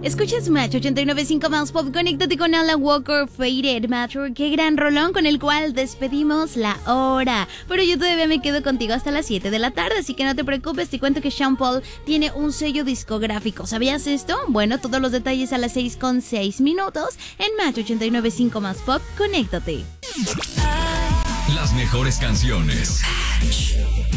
Escuchas Match 89.5 más pop. Conéctate con Alan Walker, Faded Matter. Qué gran rolón con el cual despedimos la hora. Pero yo todavía me quedo contigo hasta las 7 de la tarde, así que no te preocupes. Te cuento que Sean Paul tiene un sello discográfico. ¿Sabías esto? Bueno, todos los detalles a las 6:06 en Match 89.5 más pop. Conéctate. Las mejores canciones.